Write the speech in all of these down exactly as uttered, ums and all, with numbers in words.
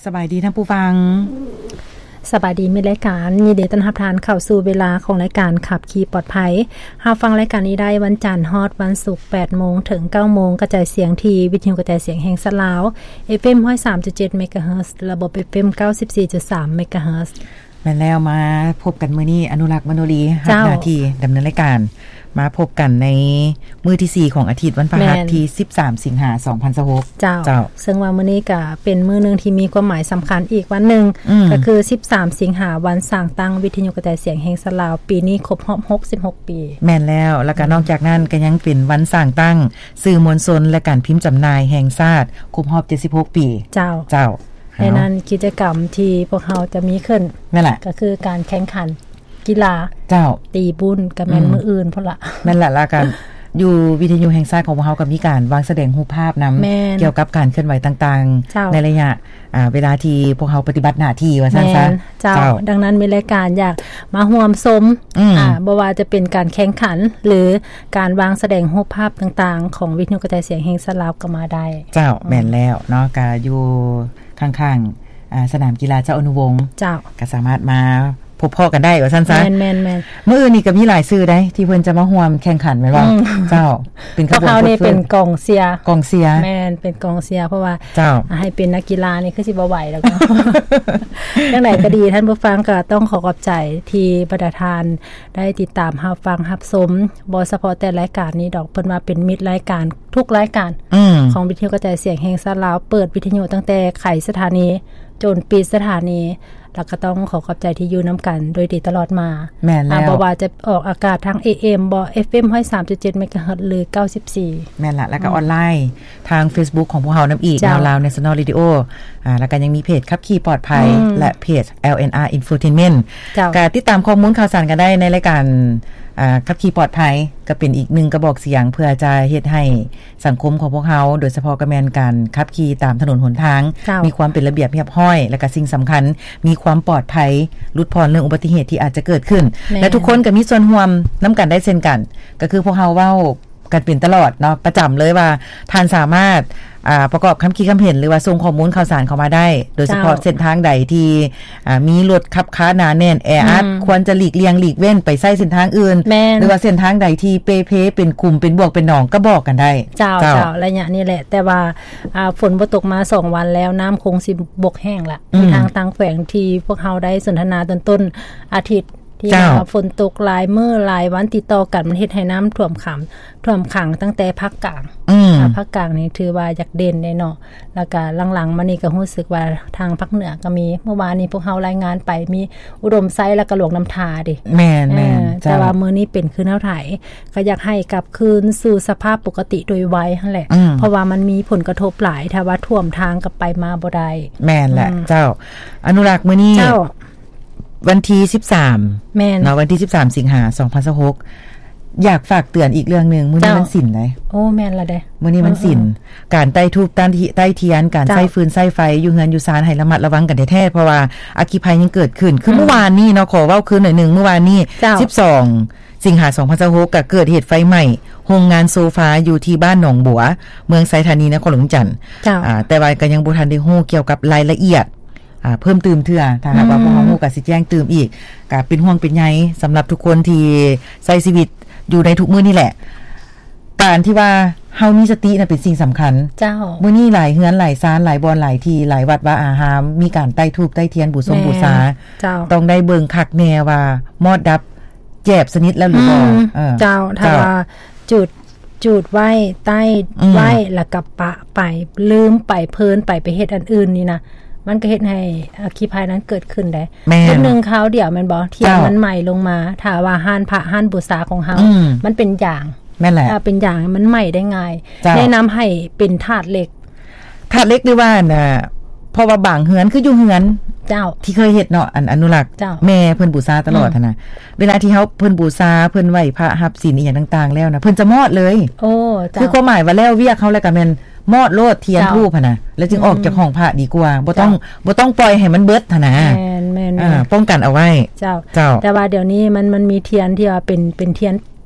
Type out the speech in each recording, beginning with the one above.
สบายดีท่านผู้ฟังสบายดีมีรายการยินดีต้อนรับทานเข้าสู่เวลาของรายการขับขี่ปลอดภัยรับฟังรายการนี้ได้วันจันทร์ฮอดวันศุกร์ แปดโมง ถึง เก้าโมง กระจายเสียงที่วิทยุกระจายเสียงแห่งสลาว เอฟ เอ็ม หนึ่งศูนย์สามจุดเจ็ด เมกะเฮิรตซ์ ระบบ เอฟ เอ็ม เก้าสิบสี่จุดสาม เมกะเฮิรตซ์แม่นแล้วมาพบกันมื้อนี้อนุรักษ์มโนรีรับหน้าที่ดำเนินรายการมาพบกันในมื้อที่สี่ของอาทิตย์วันพฤหัสที่สิบสามสิงหาคมสองพันยี่สิบหกเจ้าเจ้าซึ่งว่ามื้อนี้ก็เป็นมื้อนึงที่มีความหมายสำคัญอีกวันนึงก็คือสิบสามสิงหาคมวันสร้างตั้งวิทยุกระจายเสียงแห่งสลาวปีนี้ครบรอบหกสิบหกปีแม่นแล้วแล้วก็นอกจากนั้นก็ยังเป็นวันสร้างตั้งสื่อมวลชนและการพิมพ์จำหน่ายแห่งชาติครบรอบเจ็ดสิบหกปีเจ้าเจ้าในนั้นกิจกรรมที่พวกเราจะมีขึ้นนั่นแหละก็คือการแข่งขันกีฬาเจ้าตีบุญกับแม่นมื้ออื่นพุ่นละนั่นแหละละกันอยู่วิทยุแห่งชาติของพวกเราก็มีการวางแสดงรูปภาพนำเกี่ยวกับการเคลื่อนไหวต่างๆในระยะอ่าเวลาที่พวกเราปฏิบัติหน้าที่ว่าซั่นซะเจ้าดังนั้นมีรายการอยากมาร่วมชมอ่าบ่ว่าจะเป็นการแข่งขันหรือการวางแสดงรูปภาพต่างๆของวิทยุกระจายเสียงแห่งสลาวก็มาได้เจ้าแม่นแล้วเนาะก็อยู่ข้างๆอ่าสนามกีฬาเจ้าอนุวงศ์เจ้าก็สามารถมาพบพ่อกันได้ว่าซั่นซะแม่นๆๆมื้ออื่นนี่ก็มีหลายชื่อได้ที่เพิ่นจะมาร่วมแข่งขันแม่นบ่เจ้าเป็นขบวนเขานี่เป็นกองเชียร์กองเชียร์แม่นเป็นกองเชียร์เพราะว่าเจ้าให้เป็นนักกีฬานี่คือสิบ่ไหวแล้วก็จังได๋ก็ดีท่านผู้ฟังก็ต้องขอขอบใจที่ประธานได้ติดตามรับฟังรับชมบ่เฉพาะแต่รายการนี้ดอกเพิ่นว่าเป็นมิตรรายการทุกรายการของวิทยุกระจายเสียงแห่งสลาวเปิดวิทยุตั้งแต่ไขสถานีจนปิดสถานีแล้วก็ต้องขอขอบใจที่อยู่นํากันโดยดีตลอดมาแม่นแล้วบ่ว่าจะออกอากาศทาง เอ เอ็ม บ่ เอฟ เอ็ม หนึ่งศูนย์สามจุดเจ็ด เมกะเฮิรตซ์หรือเก้าสิบสี่แม่นละแล้วก็ออนไลน์ทาง Facebook ของพวกเฮานำอีกลาว National Radio อ่าแล้วก็ยังมีเพจขับขี่ปลอดภัยและเพจ แอล เอ็น อาร์ Infotainment ก็ติดตามข้อมูลข่าวสารกันได้ในรายการอ่าขับขี่ปลอดภัยก็เป็นอีกหนึ่งกระบอกเสียงเพื่อจะเฮ็ดให้สังคมของพวกเฮาโดยเฉพาะก็แม่นการขับขี่ตามถนนหนทางมีความเป็นระเบียบเรียบร้อยและก็สิ่งสำคัญมีความปลอดภัยลดพรเรื่องอุบัติเหตุที่อาจจะเกิดขึ้นและทุกคนก็มีส่วนร่วมนํากันได้เช่นกันก็คือพวกเฮาเว้ากันเป็นตลอดเนาะประจําเลยว่าท่านสามารถอ่าประกอบคําคิดคําเห็นหรือว่าส่งข้อมูลข่าวสารเข้ามาได้โดยเฉพาะเส้นทางใดที่อ่ามีรถขับค้าหนาแน่นแออัดควรจะหลีกเลี่ยงหลีกเว้นไปใช้เส้นทางอื่นหรือว่าเส้นทางใดที่เปเพเป็นกลุ่มเป็นบวกเป็นหนองก็บอกกันได้เจ้าเจ้าระยะนี้แหละแต่ว่าอ่าฝนบ่ตกมาสองวันแล้วน้ำคงสิบกแห้งละมีทางต่างแขวงที่พวกเฮาได้สนทนาต้นๆอาทิตย์ที่ว่าฝนตกหลายมื้อหลายวันติดต่อกันมันเฮ็ดให้น้ำท่วมขังท่วมขังตั้งแต่ภาคกลางอือภาคกลางนี่ถือว่าอยากเด่นได้เนาะแล้วก็หลังๆมานี่ก็รู้สึกว่าทางภาคเหนือก็มีเมื่อวานนี้พวกเฮารายงานไปมีอุดมไซแล้วก็หลวงน้ำทาดิแม่นๆแต่ว่ามื้อนี้เป็นคืนเฮาไถก็อยากให้กลับคืนสู่สภาพปกติโดยไวนั่นแหละเพราะว่ามันมีผลกระทบหลายถ้าว่าท่วมทางกลับไปมาบ่ได้แม่นแหละเจ้าอนุรักษ์มื้อนี้เจ้าวันที่สิบสามแม่นเนาะวันที่สิบสามสิงหาคมสองพันยี่สิบหกอยากฝากเตือนอีกเรื่องนึงมื้อนี้มันสินได้โอ้แม่นละเด้มื้อนี้มันสินการใต้ทูปใต้ใต้เทียนการใช้ฟืนใช้ไฟอยู่เฮือนอยู่ศาลให้ระมัดระวังกันแท้ๆเพราะว่าอัคคีภัยยังเกิดขึ้นคือเมื่อวานนี้เนาะขอเว้าคืนหน่อยนึงเมื่อวานนี้สิบสองสิงหาคมสองพันยี่สิบหกก็เกิดเหตุไฟไหม้โรงงานโซฟาอยู่ที่บ้านหนองบัวเมืองไสธานีนครหลวงจันทน์อ่าแต่ว่าก็ยังบ่ทันได้ฮู้เกี่ยวกับรายละเอียดอ่าเพิ่มเติมเทื่อถ้าหากว่าพวกเฮาฮู้ก็สิแจ้งเติมอีกก็เป็นห่วงเป็นใยสำหรับทุกคนที่ใช้ชีวิตอยู่ในทุกมื้อนี่แหละการที่ว่าเฮามีสติน่ะเป็นสิ่งสำคัญเจ้ามื้อนี้หลายเฮือนหลายศาลหลายบ่อนหลายที่หลายวัดว่าอาหารมีการใต้ธูปใต้เทียนบูชงบูชาต้องได้เบิ่งคักแน่ว่ามอดดับแจบสนิทแล้วหรือบ่เออเจ้าถ้าว่าจุดจุดไว้ใต้ไว้แล้วก็ปะไปลืมไปเพิ่นไปไปเฮ็ดอันอื่นนี่นะมันก็เฮ็ดให้อัคคีภัยนั้นเกิดขึ้นได้จุดนึงคราวเดียวแม่นบ่เที่ยงมันใหม่ลงมาถ้าว่าห้านพระห้านบูชาของเฮามันเป็นอย่างแม่นแหละถ้าเป็นอย่างมันใหม่ได้ง่ายแนะนําให้เป็นธาตุเหล็กธาตุเหล็กหรือว่าน่ะเพราะว่าบางเฮือนคืออยู่เฮือนเจ้าที่เคยเฮ็ดเนาะอันอนุรักษ์แม่เพิ่นบูชาตลอดหั่นน่ะเวลาที่เฮาเพิ่นบูชาเพิ่นไหว้พระรับศีลอีหยังต่างๆแล้วน่ะเพิ่นจะมอดเลยโอ้เจ้าคือความหมายว่าแล้วเวียกเฮาแล้วก็แม่นมอดโลดเทียนธูปหั่นน่ะแล้วจึงออกจากห้องพระดีกว่าบ่ต้องบ่ต้องปล่อยให้มันเบิดหั่นน่ะแม่นๆอ่าป้องกันเอาไว้เจ้าเจ้าแต่ว่าเดี๋ยวนี้มันมันมีเทียนที่ว่าเป็นเป็นเทียน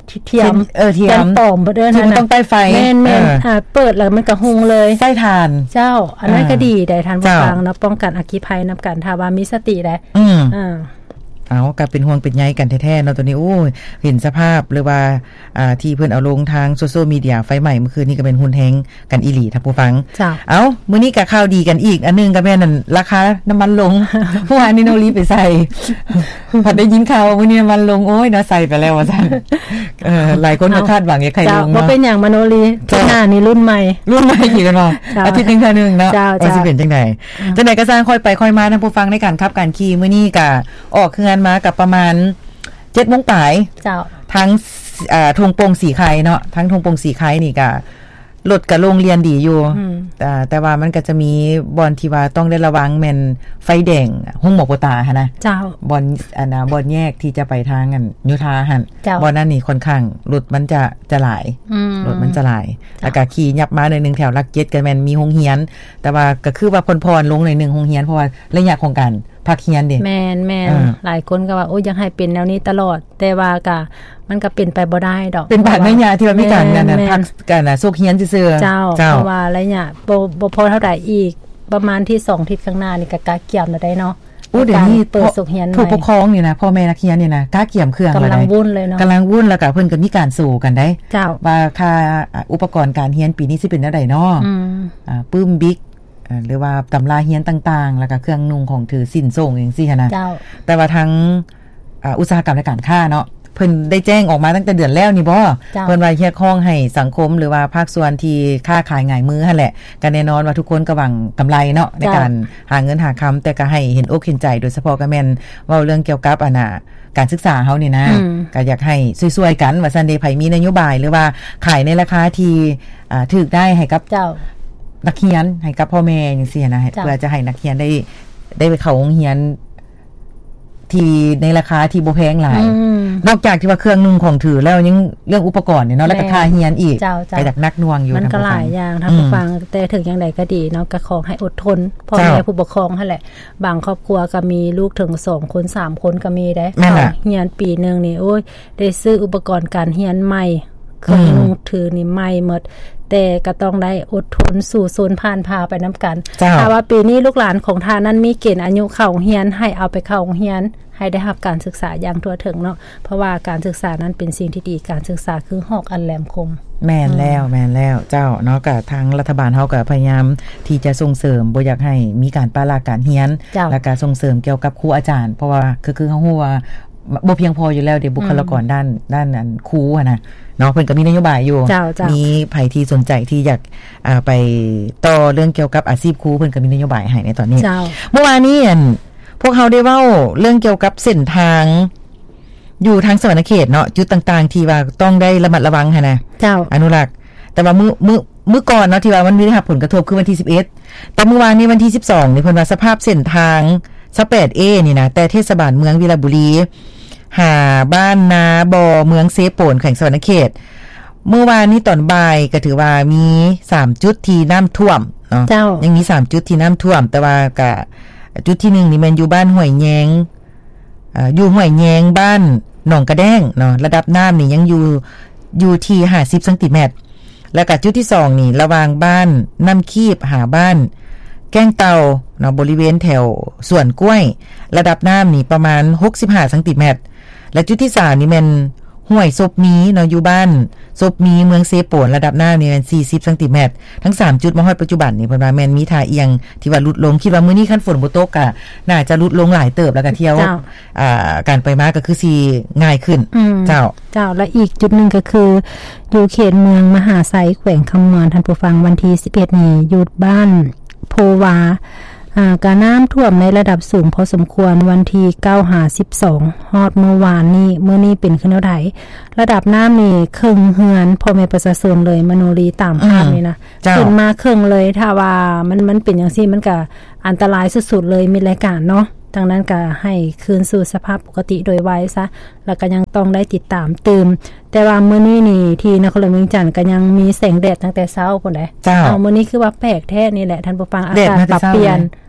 เทียมเออเทียมปลอมบ่เด้อนั่นน่ะต้องใต้ไฟแม่นๆอ่าเปิดแล้วมันก็หุงเลยใต้ทานเจ้าอันนั้นก็ดีได้ท่านผู้ฟังเนาะป้องกันอัคคีภัยนำกันถ้าว่ามีสติได้อืออ่าเอาก็เป็นห่วงเป็นใยกันแท้ๆเนาะตัวนี้โอ้เห็นสภาพหรือว่าอ่าที่เพิ่นเอาลงทางโซเชียลมีเดียไฟใหม่เมื่อคืนนี้ก็เป็นหุ่นแฮงกันอีหลีท่านผู้ฟังเอามื้อนี้ก็ข่าวดีกันอีกอันนึงก็แม่นนั่นราคาน้ำมันลงเมื่อวานนี้โนรีไปใส่พอได้ยินข่าวมื้อนี้น้ำมันลงโอ้ยเนาะใส่ไปแล้วว่าซั่นเออหลายคนก็คาดหวังอยากใครลงเนาะบ่เป็นหยังมโนรีปีหน้านี่รุ่นใหม่รุ่นใหม่อีกแล้วเนาะอาทิตย์นึงเทื่อนึงเนาะว่าสิเป็นจังได๋จังได๋ก็สร้างค่อยไปค่อยมาท่านผู้ฟังในการขับการขี่มื้อนี้ก็ออกเครื่องมากับประมาณเจ็ดโมงปลายเจ้าทั้งอ่าธงโปงสีไข่เนาะทั้งธงโปงสีไข่นี่ก็รถกับโรงเรียนดีอยู่แต่แต่ว่ามันก็จะมีบอนที่ว่าต้องได้ระวังแม่นไฟแดงห้องหมอโปตาหั่นนะเจ้าบอนอันน่ะบอนแยกที่จะไปทางกันยุทธาหั่นบอนนั้นนี่ค่อนข้างรถมันจะจะหลายรถมันจะหลายแล้วก็ขี่ยับมาหน่อยนึงแถวลักเจ็ดก็แม่นมีโรงเรียนแต่ว่าก็คือว่าพรๆลงหน่อยนึงโรงเรียนเพราะว่าระยะของการพักเรียนดิแม่นๆหลายคนก็ว่าโอ้ยอยากให้เป็นแนวนี้ตลอดแต่ว่าก็มันก็เป็นไปบ่ได้ดอกเป็นบาดไม่ยาที่ว่ามีการนั่นน่ะพักกันน่ะสุกเรียนซื่อๆเจ้าเพราะว่าระยะบ่บ่พอเท่าใดอีกประมาณที่สองอาทิตย์ข้างหน้านี่ก็กะเกี่ยมได้เนาะอู้เดี๋ยวนี้เปิดสุกเรียนผู้ปกครองนี่นะพ่อแม่นักเรียนนี่นะกะเกี่ยมเครื่องกำลังวุ่นเลยเนาะกำลังวุ่นแล้วก็เพิ่นก็มีการสู้กันได้เจ้าว่าค่าอุปกรณ์การเรียนปีนี้สิเป็นแนวใดเนาะอืมอ่าปื้มบิ๊กหรือว่าตำราเรียนต่างๆแล้วก็เครื่องนุ่งของถือสินส่งจังซี่หั่นนะแต่ว่าทั้งอ่าอุตสาหกรรมและการค้าเนาะเพิ่นได้แจ้งออกมาตั้งแต่เดือนแล้วนี่บ่เพิ่นว่าเรียกร้องให้สังคมหรือว่าภาคส่วนที่ค้าขายง่ายมือหั่นแหละก็แน่นอนว่าทุกคนก็หวังกำไรเนาะในการหาเงินหาคำแต่ก็ให้เห็นอกเห็นใจโดยเฉพาะก็แม่นเว้าเรื่องเกี่ยวกับอันน่ะการศึกษาเฮานี่นะก็อยากให้ช่วยๆกันว่าซั่นเด้ไผมีนโยบายหรือว่าขายในราคาที่อ่าถูกได้ให้กับเจ้านักเรียนให้กับพ่อแม่จังซี่นะเพื่อจะให้นักเรียนได้ได้ไปเข้าโรงเรียนที่ในราคาที่บ่แพงหลายนอกจากที่ว่าเครื่องนุ่งของถือแล้วยังเรื่องอุปกรณ์เนี่ยเนาะแล้วก็ค่าเรียนอีกไปจากนักน่วงอยู่มันก็หลายอย่างถ้าผู้ฟังแต่ถึงอย่างใดก็ดีเนาะก็ขอให้อดทนพ่อแม่ผู้ปกครองนั่นแหละบางครอบครัวก็มีลูกถึงสองคนสามคนก็มีได้เรียนปีนึงนี่โอ้ยได้ซื้ออุปกรณ์การเรียนใหม่เครื่องนุ่งถือนี่ใหม่หมดแต่ก็ต้องได้อดทนสู่โซนผ่านพาไปน้ำกันถ้าว่าปีนี้ลูกหลานของทานนั้นมีเกณฑ์อายุเข้าโรงเรียนให้เอาไปเข้าโรงเรียนให้ได้รับการศึกษาอย่างทั่วถึงเนาะเพราะว่าการศึกษานั้นเป็นสิ่งที่ดีการศึกษาคือหอกอันแหลมคมแม่นแล้วแม่นแล้วเจ้าเนาะก็ทางรัฐบาลเฮาก็พยายามที่จะส่งเสริมบ่อยากให้มีการปราลาการเรียนและการส่งเสริมเกี่ยวกับครูอาจารย์เพราะว่าคือคือเฮาฮู้ว่าบ่เพียงพออยู่แล้วเด้บุคลากรด้านด้านนั้นครูอ่ะนะเนาะเพิ่นก็มีนโยบายอยู่มีไผที่สนใจที่อยากอ่าไปต่อเรื่องเกี่ยวกับอาชีพครูเพิ่นก็มีนโยบายให้ในตอนนี้เมื่อวานนี้พวกเฮาได้เว้าเรื่องเกี่ยวกับเส้นทางอยู่ทางสวรรณเขตเนาะจุดต่างๆที่ว่าต้องได้ระมัดระวังหั่นนะเจ้าอนุรักษ์แต่ว่ามื้อมื้อมื้อก่อนเนาะที่ว่ามันมีได้รับผลกระทบคือวันที่สิบเอ็ดแต่เมื่อวานนี้วันที่สิบสองนี่เพิ่นว่าสภาพเส้นทาง สิบแปดเอ นี่นะแต่เทศบาลเมืองวิฬาบุรีหาบ้านนาบ่อเมืองเซโปนแขวงสวรรณเขตเมื่อวานนี้ตอนบ่ายก็ถือว่ามีสามจุดที่น้ำท่วมเนาะยังมีสามจุดที่น้ำท่วมแต่ว่าก็จุดที่หนึ่งนี่มันอยู่บ้านห้วยแยงอ่าอยู่ห้วยแยงบ้านหนองกระแดงเนาะระดับน้ำนี่ยังอยู่อยู่ที่ห้าสิบเซนติเมตรแล้วก็จุดที่สองนี่ระหว่างบ้านน้ำคีบหาบ้านแก้งเตาเนาะบริเวณแถวสวนกล้วยระดับน้ำนี่ประมาณหกสิบห้าเซนติเมตรและจุดที่สามนี่มันห้วยศพมีเนาะอยู่บ้านศพมีเมืองเซโปนระดับน้ำนี่มันสี่สิบเซนติเมตรทั้งสามจุดมาฮอดปัจจุบันนี่เพิ่นว่าแม่นมีท่าเอียงที่ว่าลดลงคิดว่ามื้อนี้คันฝนบ่ตกก็น่าจะลดลงหลายเติบแล้วก็เที่ยวอ่าการไปมาก็คือสิง่ายขึ้นเจ้าเจ้าและอีกจุดนึงก็คืออยู่เขตเมืองมหาไซแขวงคำมอนท่านผู้ฟังวันที่สิบเอ็ดนี่อยู่บ้านโพวาอ่าการน้ำท่วมในระดับสูงพอสมควรวันที่เก้าหาสิบสองฮอดเมื่อวานนี้เมื่อนี้เป็นขึ้นเท่าไหร่ระดับน้ำนี่ครึ่งเฮือนพ่อแม่ประชาชนเลยมโนรีตามภาพนี่นะขึ้นมาครึ่งเลยถ้าว่ามันมันเป็นอย่างซี่มันก็อันตรายสุดๆเลยมีรายการเนาะดังนั้นก็ให้คืนสู่สภาพปกติโดยไวซะแล้วก็ยังต้องได้ติดตามตื่มแต่ว่ามื้อนี้นี่ที่นครหลวงเวียงจันทน์ก็ยังมีแสงแดดตั้งแต่เช้าพุ่นเด้เอามื้อนี้คือว่าแปลกแท้นี่แหละท่านผู้ฟังอากาศปรับเปลี่ยน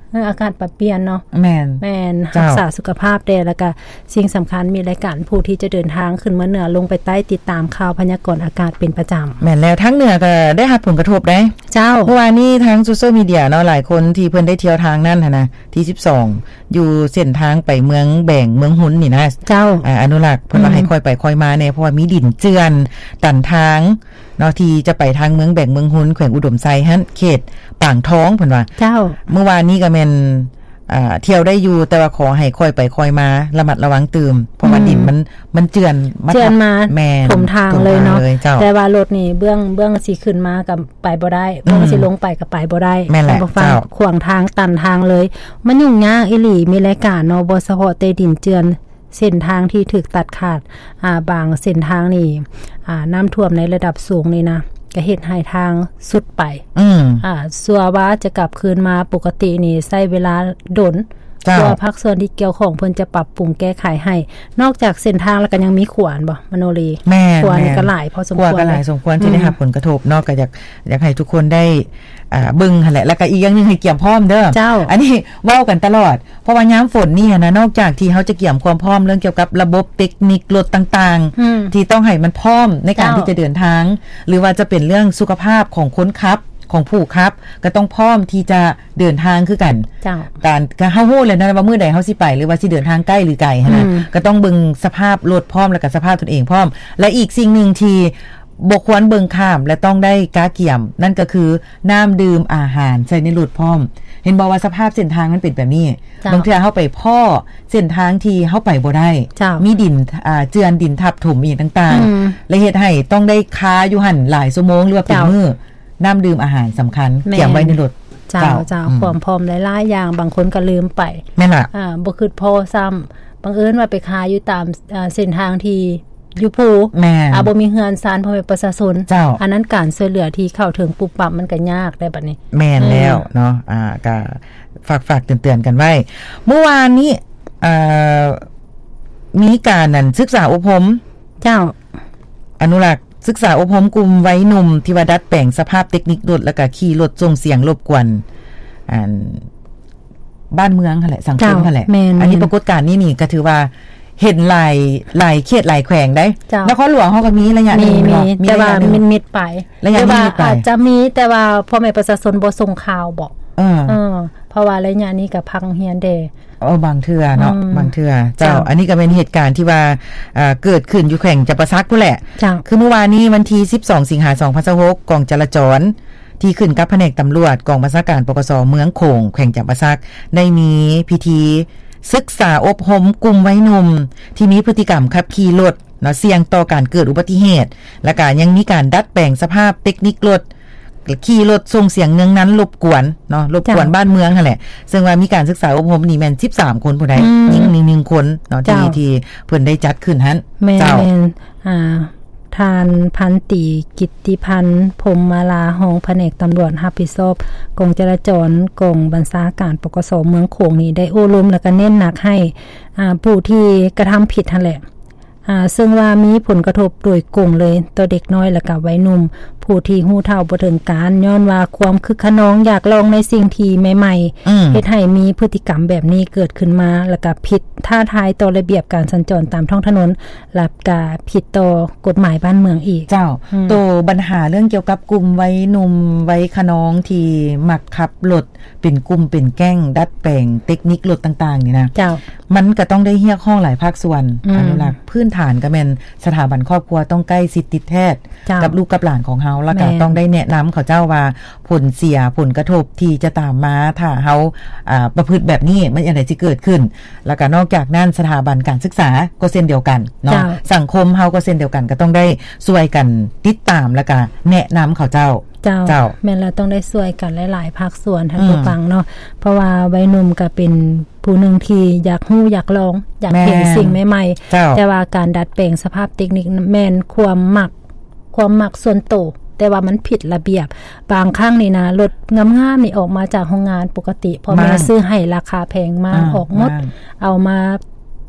เอออากาศปรับเปลี่ยนเนาะแม่นแม่นรักษาสุขภาพได้แล้วก็สิ่งสำคัญมีรายการผู้ที่จะเดินทางขึ้นมาเหนือลงไปใต้ติดตามข่าวพยากรณ์อากาศเป็นประจำแม่นแล้วทั้งเหนือก็ได้รับผลกระทบได้เจ้าเมื่อวานนี้ทางโซเชียลมีเดียเนาะหลายคนที่เพิ่นได้เที่ยวทางนั่นนะที่สิบสองอยู่เส้นทางไปเมืองแบ่งเมืองหุนนี่นะเจ้าอ่าอนุรักษ์เพิ่นว่าให้ค่อยไปค่อยมาแน่เพราะว่ามีดินเจือนตันทางเนาะที่จะไปทางเมืองแบ่งเมืองหุนแขวงอุดมไซหั่นเขตป่างท้องเพิ่นว่าเจ้าเมื่อวานนี้ก็แม่นอ่าเที่ยวได้อยู่แต่ว่าขอให้ค่อยไปค่อยมาระมัดระวังตื่มเพราะว่าดินมันมันเจือนเจือนมาแม่ถมทางเลยเนาะแต่ว่ารถนี่เบื้องเบื้องสิขึ้นมากับไปบ่ได้เบื้องสิลงไปก็ไปบ่ได้บ่ฟังขวางทางตันทางเลยมันยุ่งยากอีหลีมีรายการเนาะบ่เฉพาะแต่ดินเจือนเส้นทางที่ถูกตัดขาดอ่าบางเส้นทางนี่อ่าน้ำท่วมในระดับสูงนี่นะก็เฮ็ดให้ทางสุดไปอืมอ่าสัวว่าจะกลับคืนมาปกตินี่ใช้เวลาดนสัวภาคส่วนที่เกี่ยวข้องเพิ่นจะปรับปรุงแก้ไขให้นอกจากเส้นทางแล้วก็ยังมีขวานบ่มโนรีแม่ขวานก็หลายพอสมควรขวานก็หลายสมควรที่ได้รับผลกระทบเนาะก็อยากอยากให้ทุกคนได้อ่าเบิ่งหั่นแหละแล้วก็อีกอย่างนึงให้เกี่ยมพร้อมเด้ออันนี้เว้ากันตลอดเพราะว่ายามฝนนี่นะนอกจากที่เฮาจะเกี่ยมความพร้อมเรื่องเกี่ยวกับระบบเทคนิครถต่างๆที่ต้องให้มันพร้อมในการที่จะเดินทางหรือว่าจะเป็นเรื่องสุขภาพของคนขับของผู้ขับก็ต้องพร้อมที่จะเดินทางคือกันการก็เฮาฮู้เลยนะว่ามื้อใดเฮาสิไปหรือว่าสิเดินทางใกล้หรือไกลนะก็ต้องเบิ่งสภาพรถพร้อมแล้วก็สภาพตนเองพร้อมและอีกสิ่งนึงที่บ่ควรเบิ่งข้ามและต้องได้กาเกี่ยมนั่นก็คือน้ำดื่มอาหารใส่ในรถพร้อมเห็นบ่ว่าสภาพเส้นทางมันเป็นแบบนี้บางเทื่อเฮาไปพ้อเส้นทางที่เฮาไปบ่ได้มีดินอ่าเจือนดินทับถมอีกต่างๆและเฮ็ดให้ต้องได้ค้าอยู่หั่นหลายชั่วโมงหรือว่าเป็นมื้อน้ำดื่มอาหารสำคัญเกี่ยมไว้ในรถเจ้าเจ้าความพร้อมหลายๆอย่างบางคนก็ลืมไปแม่นล่ะอ่าบ่คิดพอซ้ำบังเอิญว่าไปค้าอยู่ตามอ่าเส้นทางที่อยู่ผู้อ่าบ่มีเฮือนซานพ่อแม่ประชาชนอันนั้นการช่วยเหลือที่เข้าถึงปุ๊บปั๊บมันก็ยากได้บัดนี้แม่นแล้วเนาะอ่าก็ฝากๆเตือนๆกันไว้เมื่อวานนี้อ่ามีการนั่นศึกษาอบรมเจ้าอนุรักษ์ศึกษาอบรมกลุ่มวัยหนุ่มที่ว่าดัดแปลงสภาพเทคนิครถแล้วก็ขี่รถส่งเสียงรบกวนอันบ้านเมืองนั่นแหละสังคมนั่นแหละอันนี้ปรากฏการณ์นี้นี่ก็ถือว่าเห็นหลายหลายเขตหลายแขวงได้นครหลวงเฮาก็มีระยะนึงเนาะแต่ว่ามิดๆไปแต่ว่าอาจจะมีแต่ว่าพ่อแม่ประชาชนบ่ส่งข่าวบอกเออเออเพราะว่าระยะนี้ก็พังเฮียนเด้เออบางเทื่อเนาะบางเทื่อเจ้าอันนี้ก็เป็นเหตุการณ์ที่ว่าอ่าเกิดขึ้นอยู่แขวงจำปาสักพุ่นแหละคือเมื่อวานนี้วันที่สิบสองสิงหาคมสองพันสิบหกกองจราจรที่ขึ้นกับแผนกตำรวจกองบัญชาการปกสเมืองโขงแขวงจำปาสักได้มีพิธีศึกษาอบรมกลุ่มวัยหนุ่มที่มีพฤติกรรมขับขี่รถเนาะเสี่ยงต่อการเกิดอุบัติเหตุและก็ยังมีการดัดแปลงสภาพเทคนิครถขี่รถส่งเสียงเนืองนั้นรบกวนเนาะรบกวนบ้านเมืองนั่นแหละซึ่งว่ามีการศึกษาอบรมนี่แม่นสิบสามคนผู้ใดหญิงหนึ่งคนเนาะที่ที่เพิ่นได้จัดขึ้นหั่นเจ้าอ่าทานพันตีกิตติพันธ์พรหมมาลาห้องแผนกตำรวจรับผิดชอบกองจราจรกองบัญชาการปกสเมืองโขงนี้ได้อบรมแล้วก็เน้นหนักให้อ่าผู้ที่กระทำผิดนั่นแหละอ่าซึ่งว่ามีผลกระทบโดยกงเลยต่อเด็กน้อยและก็วัยหนุ่มผู้ที่ฮู้เฒ่าบ่ถึงการย้อนว่าความคึกขนองอยากลองในสิ่งที่ใหม่ๆเฮ็ดให้มีพฤติกรรมแบบนี้เกิดขึ้นมาแล้วก็ผิดท่าทายต่อระเบียบการสัญจรตามท้องถนนและก็ผิดต่อกฎหมายบ้านเมืองอีกเจ้าโตปัญหาเรื่องเกี่ยวกับกลุ่มวัยหนุ่มวัยขนองที่มักขับรถเป็นกลุ่มเป็นแก๊งดัดแปลงเทคนิครถต่างๆนี่นะเจ้ามันก็ต้องได้เรียกร้องหลายภาคส่วนอนุรักษ์พื้นฐานก็แม่นสถาบันครอบครัวต้องใกล้ชิดติดแท้กับลูกกับหลานของเฮาแล้วก็ต้องได้แนะนำเขาเจ้าว่าผลเสียผลกระทบที่จะตามมาถ้าเฮาอ่าประพฤติแบบนี้มันอะไรสิเกิดขึ้นแล้วก็นอกจากนั้นสถาบันการศึกษาก็เช่นเดียวกันเนาะสังคมเฮาก็เช่นเดียวกันก็ต้องได้ช่วยกันติดตามแล้วก็แนะนำเขาเจ้าเจ้าแม่นแล้วต้องได้ช่วยกันหลายๆภาคส่วนท่านผู้ฟังเนาะเพราะว่าวัยหนุ่มก็เป็นผู้หนึ่งที่อยากรู้อยากลองอยากเห็นสิ่งใหม่ๆแต่ว่าการดัดแปลงสภาพเทคนิคแม่นความมักความมักส่วนตัวแต่ว่ามันผิดระเบียบบางครั้งนี่นะรถงามๆนี่ออกมาจากโรงงานปกติพอแม่ซื้อให้ราคาแพงมากออกหมดเอามา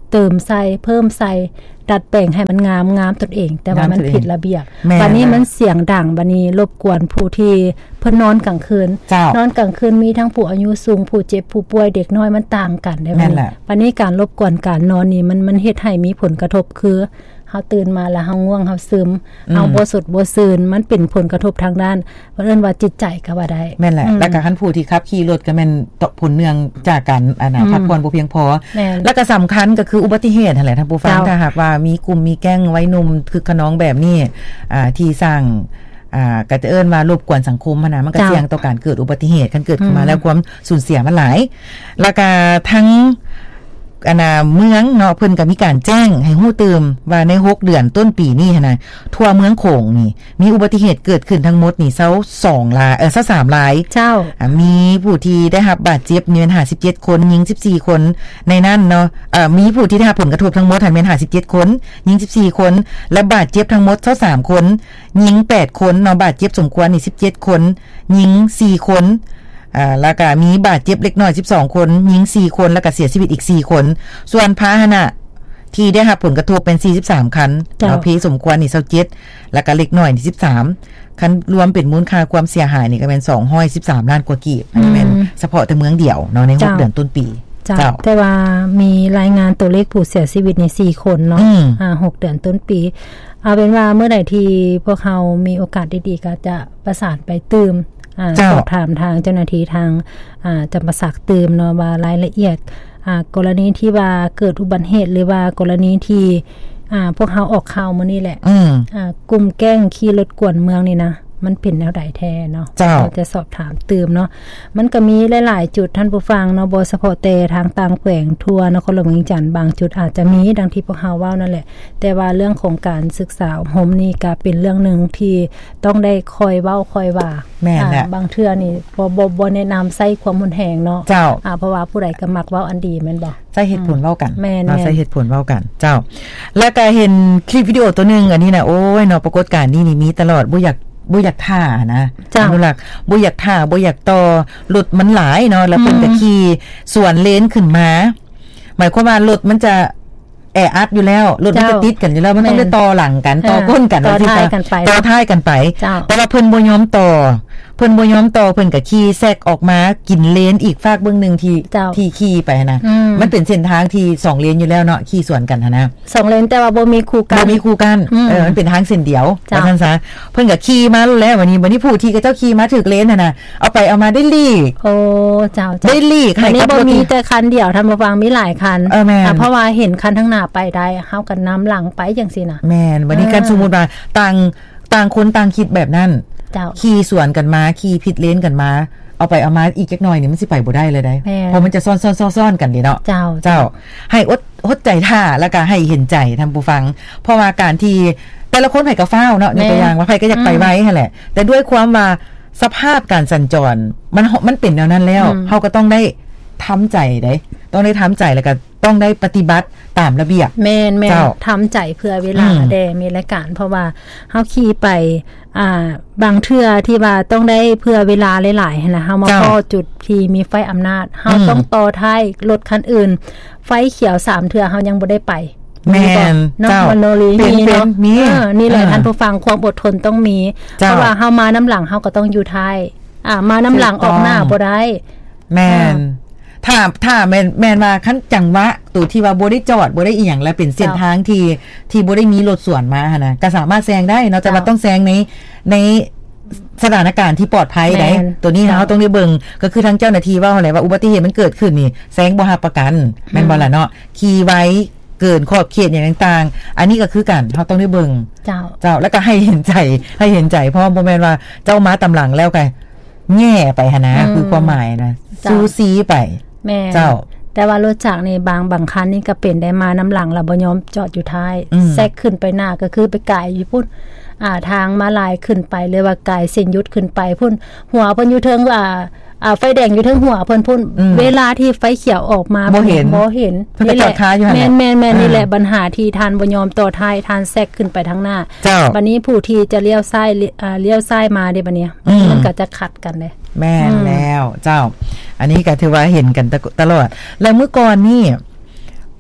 เติมใส่เพิ่มใส่ดัดแปลงให้มันงามงามตนเองแต่ว่ามันผิดระเบียบบัดนี้มันเสียงดังบัดนี้รบกวนผู้ที่เพิ่นนอนกลางคืนนอนกลางคืนมีทั้งผู้อายุสูงผู้เจ็บผู้ป่วยเด็กน้อยมันต่างกันได้บัดนี้บัดนี้การรบกวนการนอนนี่มันมันเฮ็ดให้มีผลกระทบคือเฮาตื่นมาแล้วเฮาง่วงเฮาซึมเฮาบ่สดบ่ซื่นมันเป็นผลกระทบทางด้านเพิ่นว่าจิตใจก็ว่าได้แม่นแหละแล้วก็คันผู้ที่ขับขี่รถก็แม่นผลเนื่องจากการอันน่ะพักผ่อนบ่เพียงพอแล้วก็สำคัญก็คืออุบัติเหตุนั่นแหละท่านผู้ฟังถ้าหากว่ามีกลุ่มมีแก๊งวัยหนุ่มคึกขนองแบบนี้อ่าที่สร้างอ่าก็จะเอิ้นว่ารบกวนสังคมนะมันก็เสี่ยงต่อการเกิดอุบัติเหตุคันเกิดขึ้นมาแล้วความสูญเสียมันหลายแล้วก็ทั้งอันน่ะเมืองเนาะเพิ่นก็มีการแจ้งให้ฮู้ตื่มว่าในหกเดือนต้นปีนี้หั่นน่ะทั่วเมืองโขงนี่มีอุบัติเหตุเกิดขึ้นทั้งหมดนี่เซาสองรายเอ่อเซาสามรายเจ้าอ่ามีผู้ที่ได้รับบาดเจ็บนี่ห้าสิบเจ็ดคนหญิงสิบสี่คนในนั้นเนาะเอ่อมีผู้ที่ได้รับผลกระทบทั้งหมดหั่นเป็นห้าสิบเจ็ดคนหญิงสิบสี่คนและบาดเจ็บทั้งหมดเซาสามคนหญิงแปดคนเนาะบาดเจ็บสมควรนี่สิบเจ็ดคนหญิงสี่คนอ่าแล้วก็มีบาดเจ็บเล็กน้อยสิบสองคนหญิงสี่คนแล้วก็เสียชีวิตอีกสี่คนส่วนพาหนะที่ได้รับผลกระทบเป็นสี่สิบสามคันแล้วเพสมควรนี่ยี่สิบเจ็ดแล้วก็เล็กน้อยนี่สิบสามคันรวมเป็นมูลค่าความเสียหายนี่ก็เป็นสองร้อยสิบสามล้านกว่ากีบอันนี้เป็นเฉพาะแต่เมืองเดียวเนาะในหกเดือนต้นปีเจ้าแต่ว่ามีรายงานตัวเลขผู้เสียชีวิตในสี่คนเนาะอ่าหกเดือนต้นปีเอาเป็นว่าเมื่อใดที่พวกเขามีโอกาสดีๆก็จะประสานไปตืมอ่าสอบถามทางเจ้าหน้าที่ทางอ่าจำปาสักตืมเนาะว่ารายละเอียดอ่ากรณีที่ว่าเกิดอุบัติเหตุหรือว่ากรณีที่อ่าพวกเขาออกข่าวมื้อนี้แหละอืมอ่ากลุ่มแก๊งขี่รถกวนเมืองนี่นะมันเป็นแนวใดแท้เนาะเราจะสอบถามตืมเนาะมันก็มีหลายๆจุดท่านผู้ฟังเนาะบ่เฉพาะแต่ทางต่างแขวงทั่วนครหลวงเวียงจันทน์บางจุดอาจจะมีดังที่พวกเฮาเว้านั่นแหละแต่ว่าเรื่องของการศึกษาโฮมนี่ก็เป็นเรื่องนึงที่ต้องได้คอยเว้าคอยว่าแม่นแหละบางเทื่อนี่บ่บ่บ่แนะนําใส่ความรุนแรงเนาะเจ้าอ่าเพราะว่าผู้ใดก็มักเว้าอันดีแม่นบ่ใส่เหตุผลเว้ากันเนาะใส่เหตุผลเว้ากันเจ้าแล้วก็เห็นคลิปวิดีโอตัวนึงอันนี้น่ะโอ้ยเนาะปรากฏการณ์นี้นี่มีตลอดบ่อยากบ่อยากท่านะอนุรักษ์บ่อยากท่าบ่อยากต่อรถมันหลายเนาะแล้วเพิ่นก็ขี่สวนเลนขึ้นมาหมายความว่ารถมันจะแออัดอยู่แล้วรถมันจะติดกันอยู่แล้วมันต้องได้ต่อหลังกันต่อก้นกันต่อท้ายกันไปต่อท้ายกันไปแต่ว่าเพิ่นบ่ยอมต่อเพิ่นบ่ยอมต่อเพิ่นก็ขี่แซกออกมากินเลนอีกฝากเบื้องนึงที่ที่ขี่ไปนะมันเป็นเส้นทางที่สองเลนอยู่แล้วเนาะขี่สวนกันนะสองเลนแต่ว่าบ่มีคู่กันบ่มีคู่กันเออมันเป็นทางเส้นเดียวว่าซั่นซะเพิ่นก็ขี่มาแล้ววันนี้วันนี้ผู้ที่ก็เจ้าขี่มาถึกเลนน่ะนะเอาไปเอามาได้ลีกโอ้เจ้าได้ลีกอันนี้บ่มีแต่คันเดียวท่านผู้ฟังมีหลายคันเพราะว่าเห็นคันข้างหน้าไปได้เฮากันนำหลังไปจังซี่น่ะแม่นวันนี้กันสมมุติว่าต่างต่างคนต่างคิดแบบนั้นขี่สวนกันมาขี่ผิดเลนกันมาเอาไปเอามาอีกจักหน่อยนี่มันสิไปบ่ได้เลยได้เพราะมันจะซ่อนๆๆกันดิเนาะเจ้าเจ้าให้อดอดใจท่าแล้วก็ให้เห็นใจท่านผู้ฟังเพราะว่าการที่แต่ละคนไผก็ฟ้าวเนาะในตัวอย่างว่าไผก็อยากไปไว้หั่นแหละแต่ด้วยความว่าสภาพการสัญจรมันมันเป็นแนวนั้นแล้วเฮาก็ต้องได้ทำใจได้ต้องได้ทำใจแล้วก็ต้องได้ปฏิบัติตามระเบียบแม่นๆทำใจเพื่อเวลาแด่มีรายการเพราะว่าเฮาขี่ไปอ่าบางเทื่อที่ว่าต้องได้เพื่อเวลาหลายๆนะเฮามาพอจุดที่มีไฟอำนาจเฮาต้องต่อท้ายรถคันอื่นไฟเขียวสามเทื่อเฮายังบ่ได้ไปแม่นเจ้าโนรีมีเนาะนี่แหละท่านผู้ฟังความอดทนต้องมีเพราะว่าเฮามาน้ำหลังเฮาก็ต้องอยู่ท้ายอ่ามาน้ำหลังออกหน้าบ่ได้แม่นถ้าถ้าแม่นแม่นว่าคันจังหวะตัวที่ว่าบ่ได้จอดบ่ได้อีหยังแล้วเป็นเส้นทางที่ที่บ่ได้มีรถสวนมาหั่นน่ะก็สามารถแซงได้เนาะแต่ว่าต้องแซงในในสถานการณ์ที่ปลอดภัยได้ตัวนี้เฮาต้องได้เบิ่งก็คือทางเจ้าหน้าที่ว่าหั่นแหละว่าอุบัติเหตุมันเกิดขึ้นนี่แซงบ่รับประกันแม่นบ่ล่ะเนาะขี่ไว้เกินขอบเขตอย่างต่างๆอันนี้ก็คือกันเฮาต้องได้เบิ่งเจ้าเจ้าแล้วก็ให้เห็นใจให้เห็นใจเพราะบ่แม่นว่าเจ้ามาตำหลังแล้วก็แย่ไปหั่นนะคือความหมายนะซูซีไปแม่เจ้าแต่ว่ารถจักรนี่บางบางคันนี่ก็เป็นได้มาน้ำหลังแล้วบ่ยอมจอดอยู่ท้ายแซกขึ้นไปหน้าก็คือไปกายอยู่พุ่นอ่าทางมาลายขึ้นไปเลยว่ากายเส้นยุดขึ้นไปพุ่นหัวเพิ่นอยู่เทิงอ่าอ่าไฟแดงอยู่เทิงหัวเพิ่นพุ่นเวลาที่ไฟเขียวออกมาบ่เห็นบ่เห็นนี่แหละแม่นๆๆนี่แหละปัญหาที่ท่านบ่ยอมต่อท้ายท่านแซกขึ้นไปทางหน้าบัดนี้ผู้ที่จะเลี้ยวซ้ายอ่าเลี้ยวซ้ายมาเด้บัดนี้มันก็จะขัดกันเด้แม่นแล้วเจ้าอันนี้ก็ถือว่าเห็นกันตลอดแล้วเมื่อก่อนนี่พ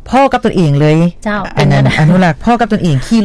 พ่อกับตนเองเลยเจ้าอันนั้นอนุรักษ์พ่อกับตนเองขี่